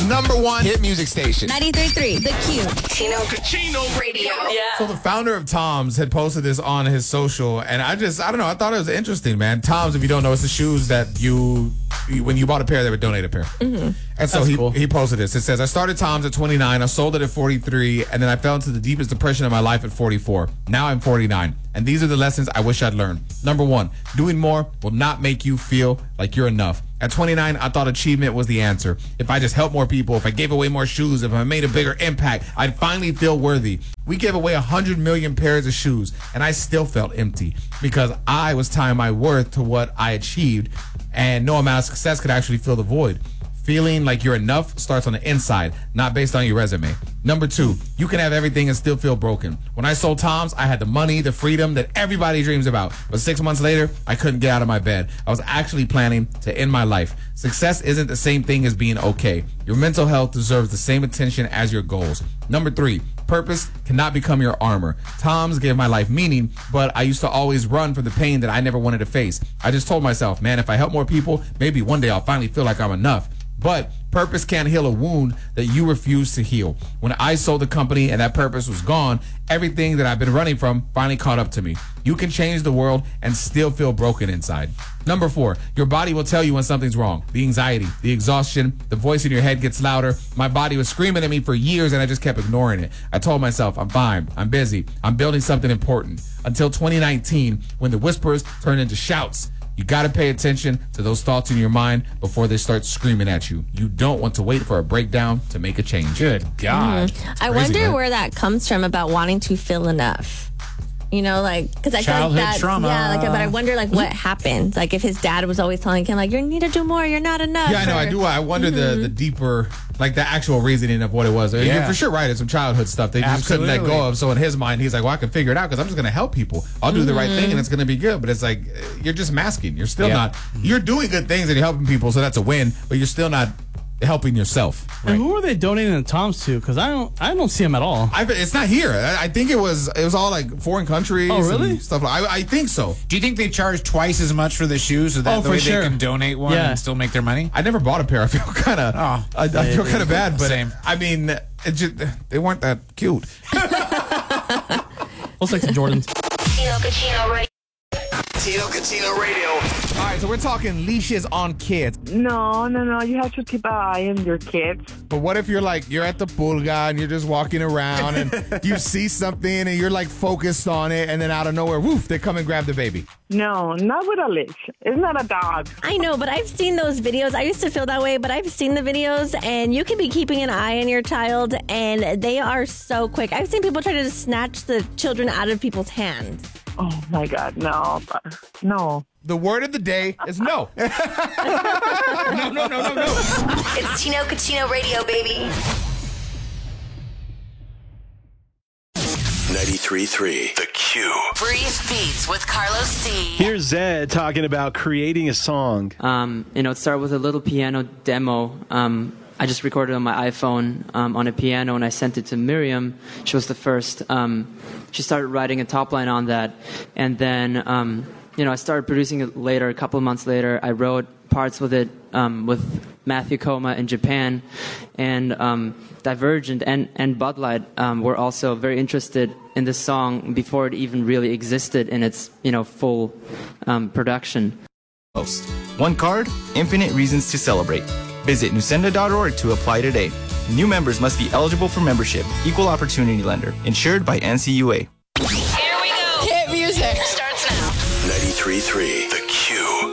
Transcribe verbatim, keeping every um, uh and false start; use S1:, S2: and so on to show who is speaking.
S1: number one hit music station.
S2: ninety-three point three, The Q.
S3: Tino Cucino Radio.
S4: Yeah.
S5: So the founder of Tom's had posted this on his social, and I just, I don't know, I thought it was interesting, man. Tom's, if you don't know, it's the shoes that you, when you bought a pair, they would donate a pair. Mm-hmm. And so
S4: That's
S5: he,
S4: cool.
S5: he posted this. It says, I started Tom's at twenty-nine, I sold it at forty-three, and then I fell into the deepest depression of my life at forty-four. Now I'm forty-nine, and these are the lessons I wish I'd learned. Number one, doing more will not make you feel like you're enough. At twenty-nine, I thought achievement was the answer. If I just helped more people, if I gave away more shoes, if I made a bigger impact, I'd finally feel worthy. We gave away one hundred million pairs of shoes, and I still felt empty because I was tying my worth to what I achieved, and no amount of success could actually fill the void. Feeling like you're enough starts on the inside, not based on your resume. Number two, you can have everything and still feel broken. When I sold Tom's, I had the money, the freedom that everybody dreams about. But six months later, I couldn't get out of my bed. I was actually planning to end my life. Success isn't the same thing as being okay. Your mental health deserves the same attention as your goals. Number three, purpose cannot become your armor. Tom's gave my life meaning, but I used to always run from the pain that I never wanted to face. I just told myself, man, if I help more people, maybe one day I'll finally feel like I'm enough. But purpose can't heal a wound that you refuse to heal. When I sold the company and that purpose was gone, everything that I've been running from finally caught up to me. You can change the world and still feel broken inside. Number four, your body will tell you when something's wrong. The anxiety, the exhaustion, the voice in your head gets louder. My body was screaming at me for years and I just kept ignoring it. I told myself, I'm fine, I'm busy, I'm building something important. Until twenty nineteen, when the whispers turned into shouts. You got to pay attention to those thoughts in your mind before they start screaming at you. You don't want to wait for a breakdown to make a change.
S1: Good God.
S2: Mm-hmm. I
S5: crazy,
S2: wonder
S5: man.
S2: where that comes from about wanting to feel enough. You know, like, because I feel like
S1: Childhood
S2: that's,
S1: trauma.
S2: yeah, like, but I wonder, like, what happened? Like, if his dad was always telling him, like, you need to do more, you're not enough.
S5: Yeah, I know.
S2: or-
S5: I do. I wonder the, the deeper, like the actual reasoning of what it was. You're
S1: Yeah.
S5: for sure right. It's some childhood stuff they just couldn't let
S1: Absolutely.
S5: go of. So in his mind, he's like, well, I can figure it out because I'm just going to help people. I'll do the right thing and it's going to be good. But it's like, uh, you're just masking. You're still
S1: Yeah.
S5: not, you're doing good things and you're helping people. So that's a win, but you're still not helping yourself.
S4: And who are they donating the Toms to? Because I don't, I don't see them at all.
S5: I, it's not here. I, I think it was, it was all like foreign countries.
S4: Oh, really?
S5: And stuff like, I, I think so.
S1: Do you think they charge twice as much for the shoes so that
S4: Oh,
S1: the
S4: for
S1: way
S4: sure.
S1: they can donate one
S4: Yeah.
S1: and still make their money?
S5: I never bought a pair. I feel kind of,
S1: Oh.
S5: I, I feel kind of bad, but
S1: Same.
S5: I mean, it just, they weren't that cute.
S4: Looks like some Jordans.
S3: Tino Cucino Radio.
S6: Tino Cucino Radio.
S5: All right, so we're talking leashes on kids.
S7: No, no, no. You have to keep an eye on your kids.
S5: But what if you're like, you're at the pulga and you're just walking around and you see something and you're like focused on it and then out of nowhere, woof, they come and grab the baby.
S7: No, not with a leash. It's not a dog.
S2: I know, but I've seen those videos. I used to feel that way, but I've seen the videos, and you can be keeping an eye on your child, and they are so quick. I've seen people try to snatch the children out of people's hands.
S7: Oh, my God. No. No.
S5: The word of the day is no. no, no, no, no, no.
S3: It's Tino Cucino Radio, baby.
S6: ninety-three point three The Q.
S3: Brief Beats with Carlos D.
S8: Here's Zed talking about creating a song.
S9: Um, you know, it started with a little piano demo. Um, I just recorded on my iPhone um, on a piano, and I sent it to Miriam. She was the first. Um, she started writing a top line on that, and then um, you know, I started producing it later. A couple of months later, I wrote parts with it um, with Matthew Koma in Japan, and um, Divergent and, and Bud Light um, were also very interested in this song before it even really existed in its, you know, full um, production.
S10: One card, infinite reasons to celebrate. Visit nusenda dot org to apply today. New members must be eligible for membership. Equal opportunity lender. Insured by N C U A.
S3: Here we go.
S2: Hit music.
S3: Starts now.
S6: ninety-three point three